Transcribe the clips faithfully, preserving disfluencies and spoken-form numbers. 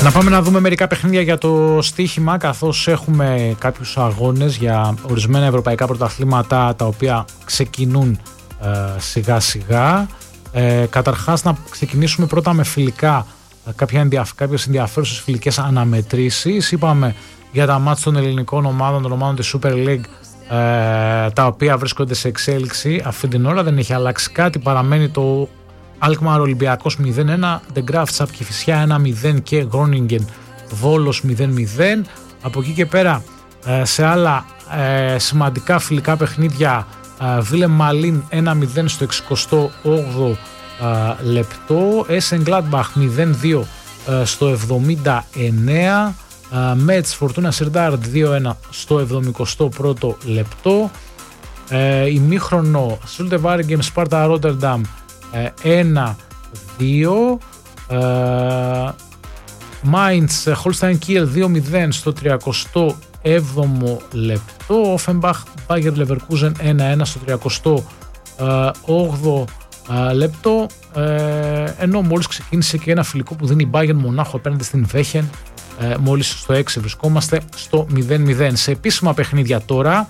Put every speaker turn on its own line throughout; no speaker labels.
Να πάμε να δούμε μερικά παιχνίδια για το στοίχημα, καθώς έχουμε κάποιους αγώνες για ορισμένα ευρωπαϊκά πρωταθλήματα τα οποία ξεκινούν ε, σιγά σιγά. Ε, καταρχάς να ξεκινήσουμε πρώτα με φιλικά, κάποιες ενδιαφέρουσες φιλικές αναμετρήσεις. Είπαμε για τα μάτς των ελληνικών ομάδων, των ομάδων της Super League, ε, τα οποία βρίσκονται σε εξέλιξη. Αυτή την ώρα δεν έχει αλλάξει κάτι, παραμένει το Alkmaar Ολυμπιακός μηδέν ένα, De Graafschap Κηφισιά ένα μηδέν και Groningen Βόλος μηδέν μηδέν. Από εκεί και πέρα σε άλλα ε, σημαντικά φιλικά παιχνίδια, Βίλε Μαλίν ένα μηδέν στο εξηκοστό όγδοο ε, λεπτό, Essen Gladbach μηδέν δύο ε, στο εβδομήντα εννέα, Μέτς Φορτούνα Σιρντάρντ δύο ένα στο εβδομηκοστό πρώτο λεπτό, ε, ημίχρονο Σούλτε Βάριγγεμ Σπάρτα Ρότερνταμ ένα δύο, Μάιντς Χολστάιν Κίελ δύο μηδέν στο τριακοστό έβδομο λεπτό, Όφενμπαχ Μπάγερ Λεβερκούζεν ένα ένα στο τριακοστό όγδοο λεπτό, ε, ενώ μόλις ξεκίνησε και ένα φιλικό που δίνει η Μπάγερ Μονάχο απέναντι στην Βέχεν, ε, μόλις στο έξι βρισκόμαστε στο μηδέν μηδέν. Σε επίσημα παιχνίδια τώρα,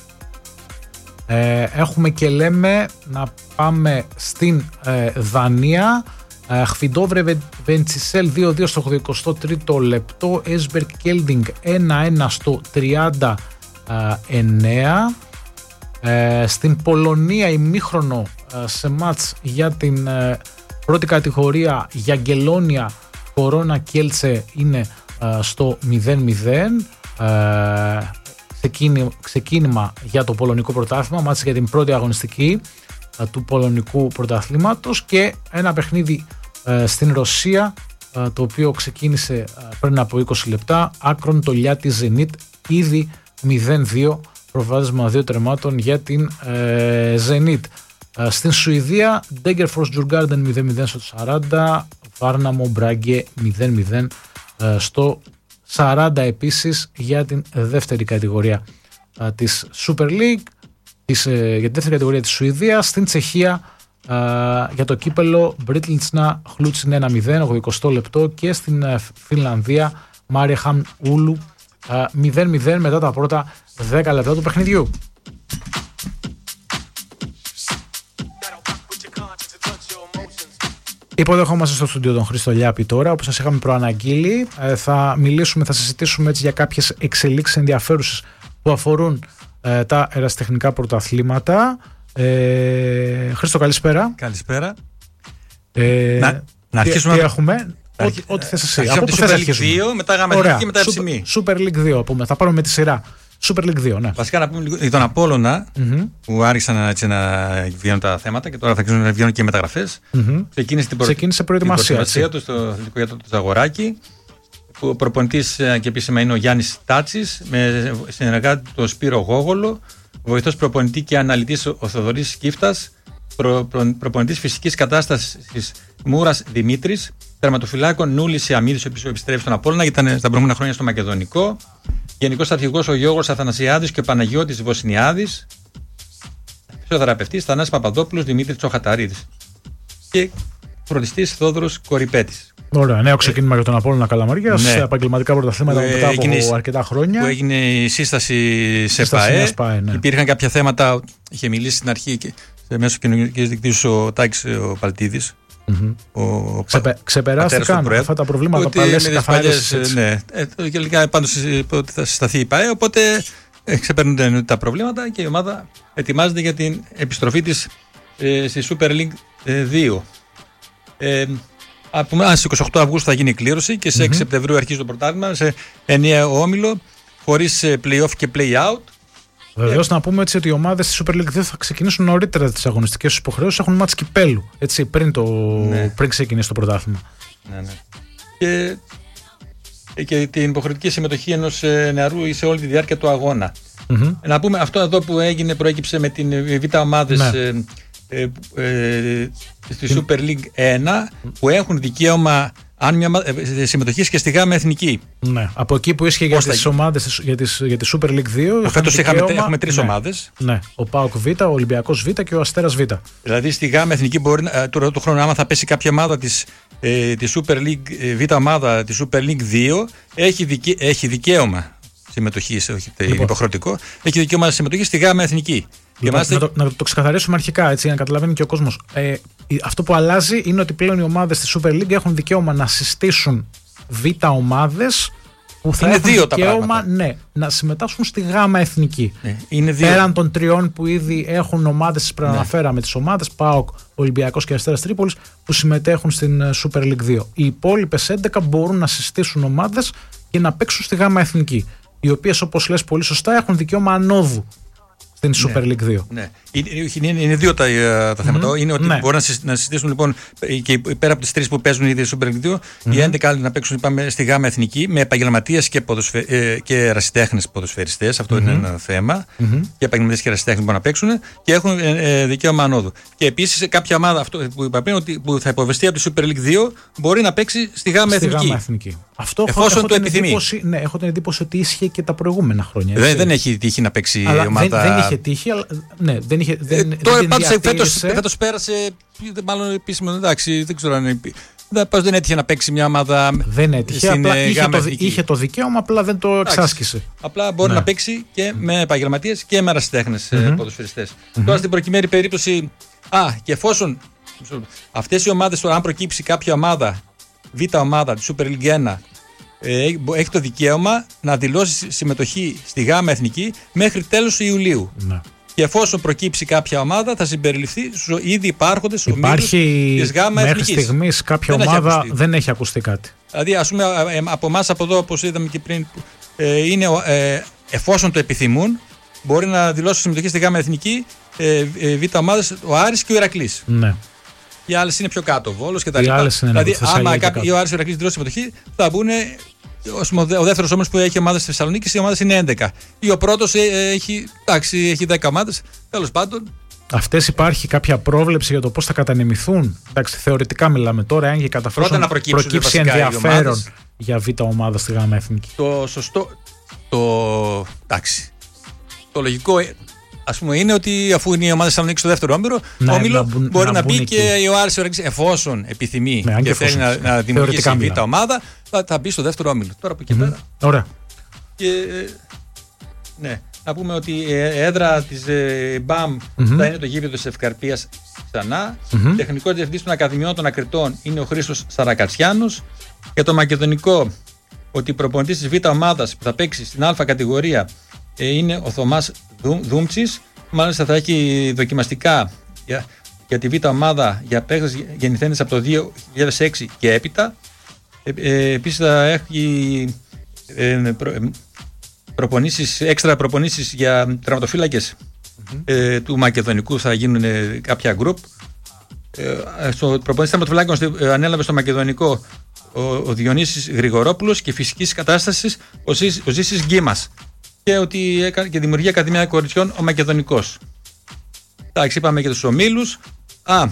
Ε, έχουμε και λέμε να πάμε στην ε, Δανία. ε, Χφιντόβρε Βεντσισέλ δύο δύο στο ογδοηκοστό τρίτο λεπτό, Έσμπεργκ Κέλντινγκ ένα ένα στο τριάντα εννέα. ε, Στην Πολωνία ημίχρονο ε, σε μάτς για την ε, πρώτη κατηγορία, Γιαγκελόνια Κορώνα Κέλτσε είναι ε, στο μηδέν μηδέν. ε, Ξεκίνημα για το πολωνικό πρωτάθλημα, μάτς για την πρώτη αγωνιστική α, του πολωνικού πρωταθλήματος, και ένα παιχνίδι α, στην Ρωσία α, το οποίο ξεκίνησε α, πριν από είκοσι λεπτά, Άκρον το Λιάτι Ζενίτ, ήδη μηδέν δύο, προβάδισμα δύο τερμάτων για την Ζενίτ. Στην Σουηδία, Ντέγκερφορς Τζουργκάρντεν μηδέν μηδέν στο σαράντα, Βάρναμο Μπράγκε μηδέν μηδέν α, στο σαράντα επίσης για την δεύτερη κατηγορία α, της Super League, της, ε, για την δεύτερη κατηγορία της Σουηδίας. Στην Τσεχία α, για το κύπελο, Μπρίτλιντσνα Χλούτσιν ένα μηδέν, ογδοηκοστό λεπτό, και στην ε, Φινλανδία Μάριεχαμ Ούλου μηδέν μηδέν μετά τα πρώτα δέκα λεπτά του παιχνιδιού. Υποδεχόμαστε στο στούντιο τον Χρήστο Λιάπη τώρα, όπως σας είχαμε προαναγγείλει. Ε, θα μιλήσουμε, θα συζητήσουμε έτσι για κάποιες εξελίξεις ενδιαφέρουσες που αφορούν ε, τα ερασιτεχνικά πρωταθλήματα. Ε, Χρήστο, καλησπέρα.
Καλησπέρα.
Ε,
να, να αρχίσουμε.
Τι, τι έχουμε, ό,τι, ό,τι θες εσύ.
Από το Super League δύο, μετά γάμα και μετά Εψημή.
Super League δύο, πούμε. Θα πάρουμε με τη σειρά. Super League δύο, ναι.
Βασικά να πούμε λίγο για τον Απόλλωνα, mm-hmm. που άρχισαν έτσι, να βγαίνουν τα θέματα και τώρα θα αρχίσουν να βγαίνουν και οι μεταγραφές. Mm-hmm. Ξεκίνησε την προ...
προετοιμασία
του στο Αθλητικό Γιατρό του Ζαγοράκη. Ο προπονητής και επίσημα είναι ο Γιάννης Τάτσης, με συνεργάτη τον Σπύρο Γόγολο, βοηθός προπονητή και αναλυτής ο Θοδωρής Κύφτας, προ, προ, προπονητής φυσικής κατάστασης Μούρας Δημήτρης, τερματοφυλάκων Νούλης Ιαμίδης, ο οποίος επιστρέφει στον Απόλλωνα, γιατί ήταν στα προηγούμενα χρόνια στο Μακεδονικό. Γενικός αρχηγός ο Γιώργος Αθανασιάδης και ο Παναγιώτης Βοσνιάδης. Φυσιοθεραπευτής Θανάσης Παπαδόπουλος, Δημήτρης Τσοχαταρίδης. Και φροντιστής Θόδωρος Κορυπέτης.
Ωραία, νέο ξεκίνημα για τον Απόλλωνα Καλαμαρίας, ναι. επαγγελματικά πρωταθλήματα μετά από έγινε, αρκετά χρόνια.
Που έγινε η σύσταση σε ΠΑΕ. Ναι. Υπήρχαν κάποια θέματα, είχε μιλήσει στην αρχή και μέσω κοινωνικής δικτύωσης ο Τάκης ο Παλτίδης.
Mm-hmm. Ο Ξεπε, ξεπεράστηκαν αυτά τα προβλήματα παλές καθάρισης.
Ναι, ε, τελικά πάντως ότι θα συσταθεί η ΠΑΕ, οπότε ε, ξεπέρνονται τα προβλήματα και η ομάδα ετοιμάζεται για την επιστροφή της ε, στη Super League ε, δύο. Ε, στις είκοσι οκτώ Αυγούστου θα γίνει η κλήρωση και σε έξι mm-hmm. Σεπτεμβρίου αρχίζει το πρωτάθλημα σε ενιαίο όμιλο, χωρίς play-off και play-out.
Βεβαίως, να πούμε έτσι ότι οι ομάδες της Super League δύο θα ξεκινήσουν νωρίτερα τις αγωνιστικές τους υποχρεώσεις, έχουν μάτς κυπέλου, έτσι, πριν, το... ναι. πριν ξεκινήσει το πρωτάθλημα.
Ναι, ναι. Και... και την υποχρεωτική συμμετοχή ενός νεαρού σε όλη τη διάρκεια του αγώνα. Mm-hmm. Να πούμε αυτό εδώ που έγινε, προέκυψε με την Β' ομάδες ναι. ε, ε, ε, στη Super League ένα, που έχουν δικαίωμα αν μια συμμετοχή και στη ΓΑΜΑ Εθνική.
Ναι, από εκεί που ίσχυε για τις ομάδες για, τις, για τη Super League δύο.
Φέτος έχουμε τρεις ναι, ομάδες.
Ναι, ο ΠΑΟΚ Β, ο Ολυμπιακός Β και ο Αστέρας Β.
Δηλαδή στη ΓΑΜΑ Εθνική μπορεί του, του χρόνου, άμα θα πέσει κάποια ομάδα της ε, τη Super League, ε, β' ομάδα, τη Super League δύο, έχει, δικαι, έχει δικαίωμα συμμετοχή, όχι λοιπόν. υποχρεωτικό, έχει δικαίωμα συμμετοχή στη γάμα εθνική.
Λοιπόν, μάστε... να, το, να το ξεκαθαρίσουμε αρχικά, έτσι, για να καταλαβαίνει και ο κόσμος. Ε, αυτό που αλλάζει είναι ότι πλέον οι ομάδες της Super League έχουν δικαίωμα να συστήσουν β' ομάδες που θα
είναι
έχουν
δύο
δικαίωμα ναι, να συμμετάσχουν στη γάμα εθνική.
Ναι, είναι δύο.
Πέραν των τριών που ήδη έχουν ομάδες, τις προαναφέραμε, ναι. τις ομάδες ΠΑΟΚ, Ολυμπιακός και Αστέρας Τρίπολης, που συμμετέχουν στην Super League δύο. Οι υπόλοιπες έντεκα μπορούν να συστήσουν ομάδες και να παίξουν στη γάμα εθνική, οι οποίες, όπως λες πολύ σωστά, έχουν δικαίωμα ανόδου στην Super League δύο.
Ναι. Είναι, είναι, είναι δύο τα, τα θέματα. Mm-hmm. Είναι ότι ναι. μπορούν να συζητήσουν λοιπόν και πέρα από τις τρεις που παίζουν ήδη Super League δύο, mm-hmm. οι έντεκα άλλοι να παίξουν είπαμε, στη γάμα εθνική με επαγγελματίες και, ποδοσφαι... και ερασιτέχνες ποδοσφαιριστές. Αυτό mm-hmm. είναι ένα θέμα. Mm-hmm. Και επαγγελματίες και ερασιτέχνες μπορούν να παίξουν και έχουν ε, δικαίωμα ανόδου. Και επίσης κάποια ομάδα αυτό που είπα πριν, ότι που θα υποβεστεί από τη Super League δύο μπορεί να παίξει στη γάμα
στη
εθνική.
Γάμα εθνική. Αυτό
εφόσον
έχω
το επιθυμεί.
Εντύπωση, ναι, έχω την εντύπωση ότι ίσχυε και τα προηγούμενα χρόνια.
Δεν, δεν έχει τύχει να παίξει
αλλά
ομάδα.
Δεν, δεν είχε τύχει, αλλά. Ναι, δεν είχε. Δεν,
ε, τώρα πάντως
διατήρησε...
φέτος πέρασε. Μάλλον επίσημο, εντάξει, δεν ξέρω αν. Δεν έτυχε να παίξει μια ομάδα.
Δεν έτυχε. Απλά είχε, το, είχε το δικαίωμα, απλά δεν το εξάσκησε.
Απλά μπορεί ναι. να παίξει και με επαγγελματίες και με ερασιτέχνες mm-hmm. ποδοσφαιριστές. Mm-hmm. Τώρα στην προκειμένη περίπτωση. Α, και εφόσον αυτές οι ομάδες, αν προκύψει κάποια ομάδα, β' ομάδα, τη Super League ένα, έχει το δικαίωμα να δηλώσει συμμετοχή στη γάμα εθνική μέχρι τέλος Ιουλίου. Ναι. Και εφόσον προκύψει κάποια ομάδα, θα συμπεριληφθεί στους ήδη υπάρχοντες ομίλους της γάμα
μέχρι
εθνικής.
Μέχρι στιγμής κάποια δεν ομάδα έχει δεν έχει ακουστεί κάτι.
Δηλαδή, ας πούμε, από εμάς από εδώ, όπως είδαμε και πριν, είναι, εφόσον το επιθυμούν, μπορεί να δηλώσει συμμετοχή στη γάμα εθνική β' ομάδες ο Άρης και ο Ηρακλής. Ναι. Οι άλλες είναι πιο κάτω, ο Βόλος και τα λοιπά. Δηλαδή, άμα κάποιο, ο Άρης και ο Ηρακλής δηλώσει συμμετοχή, θα μπουν. Ο δεύτερος όμως που έχει ομάδες στη Θεσσαλονίκη, οι ομάδες είναι έντεκα. Ή ο πρώτος έχει, εντάξει, έχει δέκα ομάδες. Τέλος πάντων.
Αυτές υπάρχει κάποια πρόβλεψη για το πώς θα κατανεμηθούν. Εντάξει, θεωρητικά μιλάμε τώρα, αν και κατά φρόσον
να
προκύψει ενδιαφέρον για β' ομάδα στη γάμα εθνική.
Το σωστό. Το. Εντάξει. Το λογικό. Ας πούμε είναι ότι αφού είναι η ομάδα Θεσσαλονίκη στο δεύτερο όμηρο, ναι, όμιλο να μπουν, μπορεί να, να μπει και ο Άρης εφόσον επιθυμεί ναι, και θέλει να, να δημιουργήσει η β' ομάδα, θα, θα μπει στο δεύτερο όμιλο. Τώρα από εκεί mm-hmm. πέρα.
Ωραία.
Και, ναι, να πούμε ότι η έδρα της ε, ΜΠΑΜ mm-hmm. θα είναι το γήπεδο της Ευκαρπίας ξανά. Mm-hmm. Τεχνικός διευθυντής των Ακαδημιών των Ακριτών είναι ο Χρήστος Σαρακατσιάνος. Για το μακεδονικό, ότι η προπονητής της β' ομάδας που θα παίξει στην Α κατηγορία ε, είναι ο Θωμάς Δούμτσης. Μάλιστα θα έχει δοκιμαστικά για, για τη β' ομάδα για παίκτες γεννηθέντες από το δύο χιλιάδες έξι και έπειτα. Ε, ε, επίσης θα έχει ε, προ, ε, προπονήσεις, έξτρα προπονήσεις για τραυματοφύλακες mm-hmm. ε, του Μακεδονικού, θα γίνουν ε, κάποια γκρουπ. Ε, στο προπονητής τραυματοφυλάκων ε, ανέλαβε στο Μακεδονικό ο, ο Διονύσης Γρηγορόπουλος και φυσικής κατάστασης ο, ο Ζήσης Γκίμας. Και ότι έκανε και δημιουργεί Ακαδημία Κοριτσιών ο Μακεδονικός. Εντάξει, είπαμε και τους ομίλους. Α,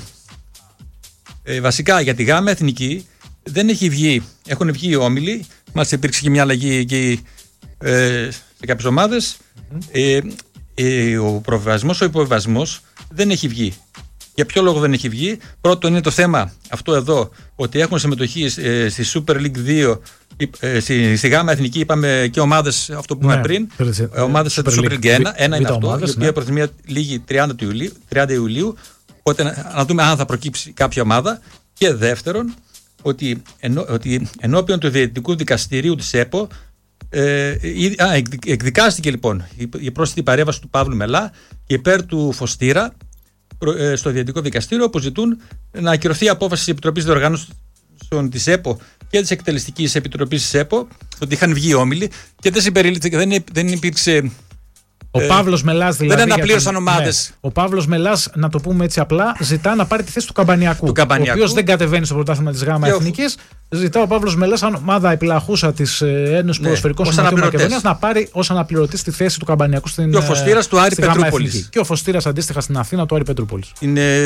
ε, βασικά για τη γάμα εθνική δεν έχει βγει, έχουν βγει οι όμιλοι. Μάλιστα υπήρξε και μια αλλαγή εκεί ε, σε κάποιες ομάδες. Mm-hmm. Ε, ε, ο προβιβασμός, ο υποβιβασμός δεν έχει βγει. Για ποιο λόγο δεν έχει βγει? Πρώτον είναι το θέμα αυτό εδώ, ότι έχουν συμμετοχή ε, στη Super League δύο. Στη, στη γάμα εθνική είπαμε και ομάδες, αυτό που είπαμε ναι, πριν, ε, ομάδες του Super League ένα, ένα είναι αυτό, ομάδες, η οποία ναι. προθυμία λήγει τριάντα Ιουλίου, τριάντα Ιουλίου, οπότε να, να δούμε αν θα προκύψει κάποια ομάδα. Και δεύτερον, ότι, ενώ, ότι ενώπιον του Διαιτητικού Δικαστηρίου της ΕΠΟ ε, α, εκ, εκδικάστηκε λοιπόν η, η πρόσθετη παρέμβαση του Παύλου Μελά και υπέρ του Φωστήρα προ, ε, στο Διαιτητικό Δικαστήριο, που ζητούν να ακυρωθεί η απόφαση της Επιτροπής Διοργάνωσης της ΕΠΟ και της Εκτελεστικής Επιτροπής της ΕΠΟ, ότι είχαν βγει όμιλοι και δεν συμπεριλήφθηκε, δεν, δεν υπήρξε.
Ο ε, Παύλος Μελάς δηλαδή.
Δεν αναπλήρωσαν ομάδες.
Ναι. Ο Παύλος Μελάς, να το πούμε έτσι απλά, ζητά να πάρει τη θέση του Καμπανιακού.
Του Καμπανιακού.
Ο οποίος δεν κατεβαίνει στο πρωτάθλημα της ΓΑΜΑ Εθνικής. Ζητά ο Παύλος Μελάς, σαν ομάδα επιλαχούσα της Ένωσης ναι. Ποδοσφαιρικών Σωματείων Μακεδονίας, να πάρει ως αναπληρωτή στη θέση του Καμπανιακού στην
και ο Φωστήρας του Άρη Πετρούπολης.
Και ο Φωστήρας αντίστοιχα στην Αθήνα του Άρη Πετρούπολης.
Είναι,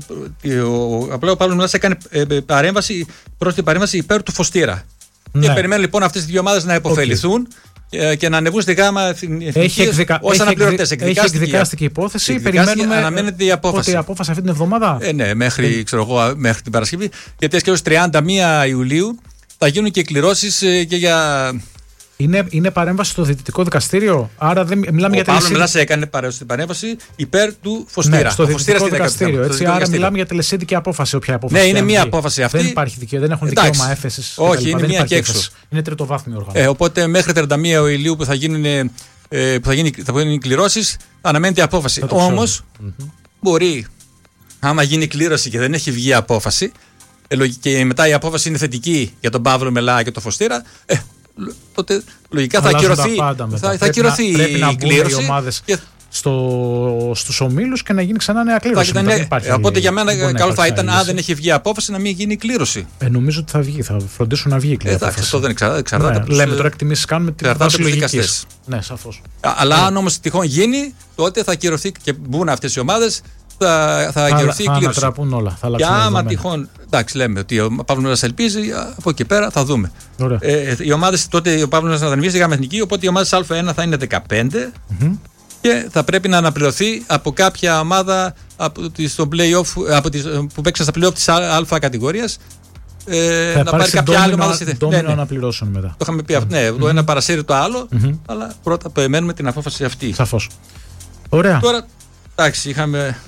ο, απλά ο Παύλος Μελάς έκανε παρέμβαση, προς την παρέμβαση υπέρ του Φωστήρα. Ναι. Και περιμένουν λοιπόν αυτές τις δύο ομάδες να υποφεληθούν. και να ανεβούν στη γάμα
έχει εκδικα...
ως αναπληρωτές.
Έχει εκδικάστηκε η υπόθεση.
Εκδικάστηκε,
περιμένουμε
αναμένεται η απόφαση.
Ότι η απόφαση αυτή την εβδομάδα.
Ε, ναι, μέχρι, ξέρω εγώ, μέχρι την Παρασκευή. Γιατί έως τριάντα μία Ιουλίου θα γίνουν και εκκληρώσεις και για.
Είναι, είναι παρέμβαση στο Διαιτητικό Δικαστήριο. Άρα δεν μιλάμε
ο
για
τελεσίδικη. Ο Παύλος έκανε παρέμβαση υπέρ του Φωστήρα.
Ναι, στο Διαιτητικό Δικαστήριο. Έτσι, άρα
δικαστήριο.
Μιλάμε για τελεσίδικη απόφαση. Όποια απόφαση.
Ναι, είναι μία απόφαση αυτή.
Δεν υπάρχει δικαίωμα, δεν έχουν δικαίωμα έφεσης.
Όχι, είναι μία και έξω.
Είναι τριτοβάθμιο όργανο.
Ε, οπότε μέχρι τριάντα μία Ιουλίου που θα γίνουν, ε, που θα γίνει, θα γίνουν οι κληρώσεις, αναμένεται η απόφαση. Όμως mm-hmm. μπορεί, άμα γίνει κλήρωση και δεν έχει βγει απόφαση, και μετά η απόφαση είναι θετική για τον Παύλο Μελά και τον Φωστήρα. Ε, τότε λογικά θα ακυρωθεί, θα, θα ακυρωθεί η κλήρωση. Και...
Στο, στους ομίλους και να γίνει ξανά νέα κλήρωση.
Θα, ναι, οπότε για μένα καλό θα ήταν, αν δεν έχει βγει απόφαση, να μην γίνει κλήρωση.
Ε, νομίζω ότι θα βγει, θα φροντίσουν να βγει η κλήρωση.
Εντάξει, αυτό δεν εξαρτάται. Ναι,
τους, λέμε τώρα εκτιμήσεις κάνουμε τη βάση λογικής. Ναι, σαφώς.
Αλλά ναι. αν όμως τυχόν γίνει, τότε θα ακυρωθεί και μπουν αυτές οι ομάδες. Θα, θα ακυρωθεί η κλήρωση. Θα
ανατραπούν όλα. Θα
και άμα τυχόν. Εντάξει, λέμε ότι ο Παύλος ελπίζει, από εκεί πέρα θα δούμε. Ε, οι ομάδες τότε, ο Παύλος θα ανεβεί στη γάμα εθνική, οπότε οι ομάδες Α1 θα είναι δεκαπέντε mm-hmm. και θα πρέπει να αναπληρωθεί από κάποια ομάδα από τις, στο play-off, από τις, που παίξαν στα play-off της Α κατηγορίας. Ε,
θα
να πάρει κάποια άλλη ομάδα.
Ναι, ναι. αναπληρώσουν μετά.
Το είχαμε πει αυτό. Ναι, mm-hmm. το ένα παρασύρει το άλλο, mm-hmm. αλλά πρώτα περιμένουμε την απόφαση αυτή.
Σαφώς. Ωραία.
Τώρα, εντάξει, είχαμε.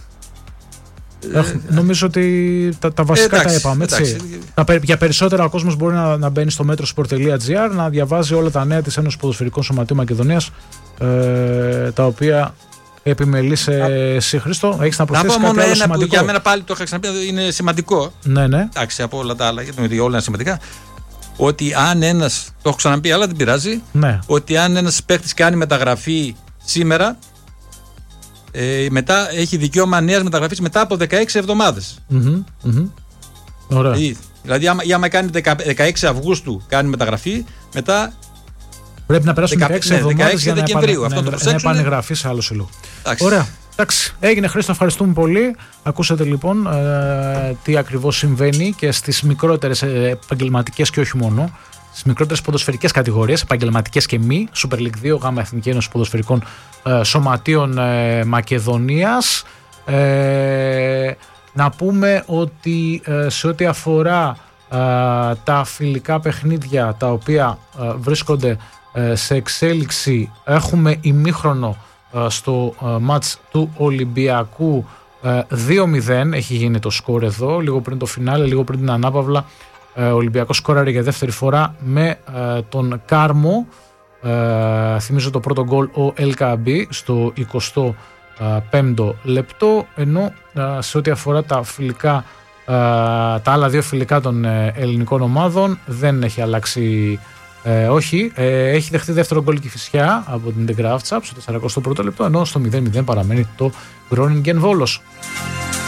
Ε, νομίζω ότι τα, τα βασικά ε, εντάξει, τα είπαμε. Έτσι. Τα, για περισσότερα ο κόσμος μπορεί να, να μπαίνει στο metrosport τελεία gr, να διαβάζει όλα τα νέα της Ένωσης Ποδοσφαιρικών Σωματείων Μακεδονίας, ε, τα οποία επιμελείς εσύ, Χρήστο. Έχεις να προσθέσεις κάτι άλλο σημαντικό?
Που για μένα πάλι το είχα ξαναπεί, είναι σημαντικό.
Ναι, ναι.
Εντάξει, από όλα τα άλλα, γιατί όλα είναι σημαντικά. Ότι αν ένας, το έχω ξαναπεί, αλλά δεν πειράζει,
ναι.
ότι αν ένας παίκτης κάνει μεταγραφή σήμερα, Ε, μετά έχει δικαίωμα νέας μεταγραφής μετά από δεκαέξι εβδομάδες.
Mm-hmm, mm-hmm. Ωραία.
Δηλαδή, άμα, άμα κάνει δεκαέξι Αυγούστου κάνει μεταγραφή, μετά.
Πρέπει να περάσουν δεκαέξι εβδομάδες για να,
Δεκεμβρίου.
επανε,
Αυτό
ναι,
το
να επανεγραφεί σε άλλο σύλλογο.
Εντάξει.
Ωραία. Εντάξει. Έγινε, Χρήστο, ευχαριστούμε πολύ. Ακούσατε λοιπόν ε, τι ακριβώς συμβαίνει και στις μικρότερες επαγγελματικές και όχι μόνο. Στις μικρότερες ποδοσφαιρικές κατηγορίες, επαγγελματικές και μη, Super League δύο, Γάμα Εθνική Ένωση Ποδοσφαιρικών ε, Σωματείων ε, Μακεδονίας. Ε, να πούμε ότι ε, σε ό,τι αφορά ε, τα φιλικά παιχνίδια τα οποία ε, βρίσκονται ε, σε εξέλιξη, έχουμε ημίχρονο ε, στο ε, μάτς του Ολυμπιακού. ε, δύο μηδέν έχει γίνει το σκορ εδώ, λίγο πριν το φινάλε, λίγο πριν την ανάπαυλα. Ο Ολυμπιακός σκόραρε για δεύτερη φορά με ε, τον Κάρμο. Ε, θυμίζω το πρώτο γκολ ο Ελκαμπή στο εικοστό πέμπτο λεπτό, ενώ ε, σε ό,τι αφορά τα φιλικά, ε, τα άλλα δύο φιλικά των ε, ελληνικών ομάδων δεν έχει αλλάξει. Ε, όχι, ε, έχει δεχτεί δεύτερο γκολ Κηφισιά από την De Graafschap στο σαρανταπρώτο λεπτό, ενώ στο μηδέν μηδέν παραμένει το Groningen Βόλος.